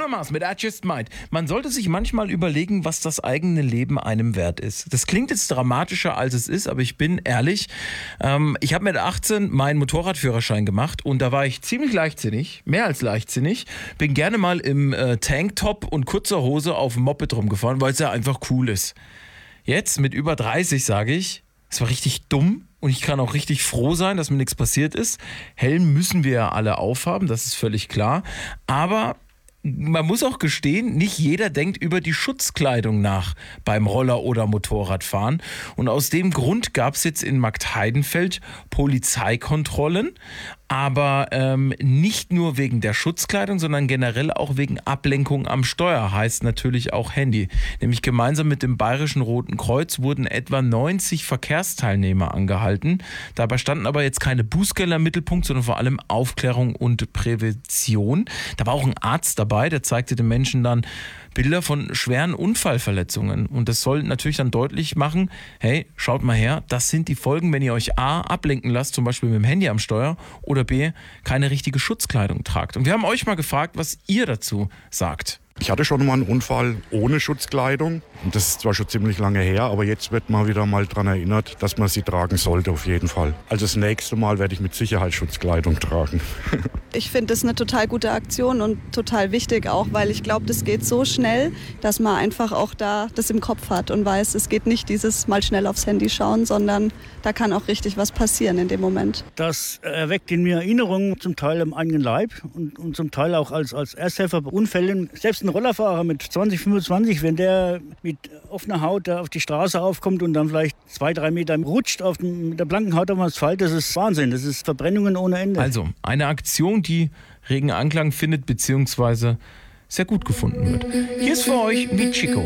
Bruno Mars mit I Just Might. Man sollte sich manchmal überlegen, was das eigene Leben einem wert ist. Das klingt jetzt dramatischer, als es ist, aber ich bin ehrlich. Ich habe mit 18 meinen Motorradführerschein gemacht und da war ich ziemlich leichtsinnig, mehr als leichtsinnig. Bin gerne mal im Tanktop und kurzer Hose auf dem Moped rumgefahren, weil es ja einfach cool ist. Jetzt mit über 30 sage ich, es war richtig dumm. Und ich kann auch richtig froh sein, dass mir nichts passiert ist. Helm müssen wir ja alle aufhaben, das ist völlig klar. Aber man muss auch gestehen, nicht jeder denkt über die Schutzkleidung nach beim Roller- oder Motorradfahren. Und aus dem Grund gab es jetzt in Marktheidenfeld Polizeikontrollen. Aber nicht nur wegen der Schutzkleidung, sondern generell auch wegen Ablenkung am Steuer, heißt natürlich auch Handy. Nämlich gemeinsam mit dem Bayerischen Roten Kreuz wurden etwa 90 Verkehrsteilnehmer angehalten. Dabei standen aber jetzt keine Bußgelder im Mittelpunkt, sondern vor allem Aufklärung und Prävention. Da war auch ein Arzt dabei, der zeigte den Menschen dann Bilder von schweren Unfallverletzungen. Und das soll natürlich dann deutlich machen, hey, schaut mal her, das sind die Folgen, wenn ihr euch A, ablenken lasst, zum Beispiel mit dem Handy am Steuer, oder B, keine richtige Schutzkleidung tragt. Und wir haben euch mal gefragt, was ihr dazu sagt. Ich hatte schon mal einen Unfall ohne Schutzkleidung. Und das ist zwar schon ziemlich lange her, aber jetzt wird man wieder mal daran erinnert, dass man sie tragen sollte auf jeden Fall. Also das nächste Mal werde ich mit Sicherheit Schutzkleidung tragen. Ich finde das eine total gute Aktion und total wichtig auch, weil ich glaube, das geht so schnell, dass man einfach auch da das im Kopf hat und weiß, es geht nicht dieses mal schnell aufs Handy schauen, sondern da kann auch richtig was passieren in dem Moment. Das erweckt in mir Erinnerungen, zum Teil am eigenen Leib und zum Teil auch als Ersthelfer bei Unfällen. Selbst ein Rollerfahrer mit 20, 25, wenn der mit offener Haut da auf die Straße aufkommt und dann vielleicht 2-3 Meter rutscht mit der blanken Haut auf dem Asphalt, das ist Wahnsinn. Das ist Verbrennungen ohne Ende. Also eine Aktion, die regen Anklang findet, beziehungsweise sehr gut gefunden wird. Hier ist für euch Michiko.